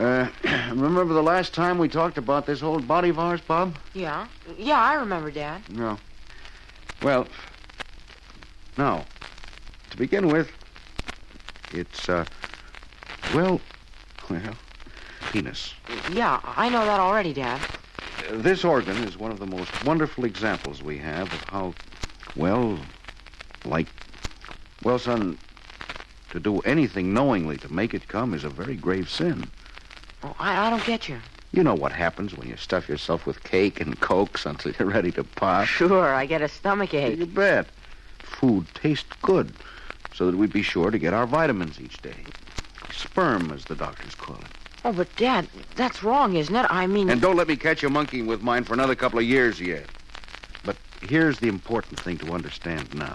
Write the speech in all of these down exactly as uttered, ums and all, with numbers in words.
Uh, remember the last time we talked about this old body of ours, Bob? Yeah. Yeah, I remember, Dad. No. Well, now, to begin with, it's, uh, well, well, penis. Yeah, I know that already, Dad. Uh, this organ is one of the most wonderful examples we have of how, well, like, well, son, to do anything knowingly to make it come is a very grave sin. Oh, I, I don't get you. You know what happens when you stuff yourself with cake and cokes until you're ready to pop. Sure, I get a stomach ache. You bet. Food tastes good, so that we'd be sure to get our vitamins each day. Sperm, as the doctors call it. Oh, but Dad, that's wrong, isn't it? I mean... And don't let me catch you monkeying with mine for another couple of years yet. But here's the important thing to understand now.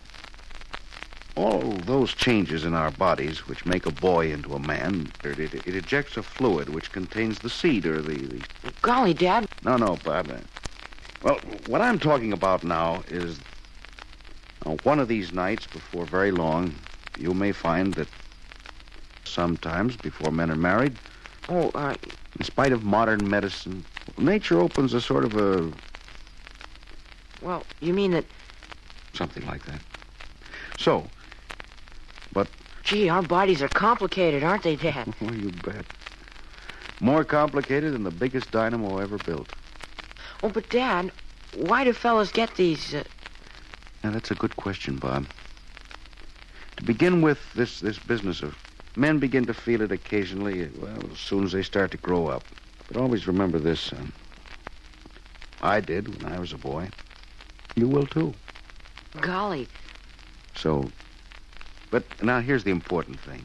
All those changes in our bodies which make a boy into a man, it, it, it ejects a fluid which contains the seed or the... the... Golly, Dad. No, no, Bob. Well, what I'm talking about now is... Uh, one of these nights, before very long, you may find that sometimes, before men are married... Oh, uh... in spite of modern medicine, nature opens a sort of a... Well, you mean that... Something like that. So... But... Gee, our bodies are complicated, aren't they, Dad? Oh, you bet. More complicated than the biggest dynamo ever built. Oh, but Dad, why do fellas get these... Uh... Now, that's a good question, Bob. To begin with, this, this business of... Men begin to feel it occasionally, well, as soon as they start to grow up. But always remember this, son. I did when I was a boy. You will, too. Golly. So... But now here's the important thing.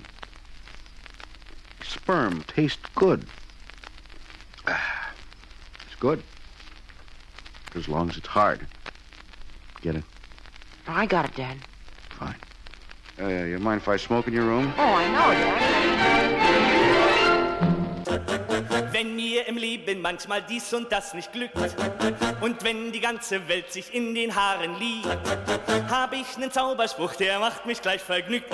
Sperm tastes good. It's good. As long as it's hard. Get it? I got it, Dad. Fine. Uh, you mind if I smoke in your room? Oh, I know, Dad. Wenn mir im Leben manchmal dies und das nicht glückt und wenn die ganze Welt sich in den Haaren liegt, hab ich nen Zauberspruch, der macht mich gleich vergnügt.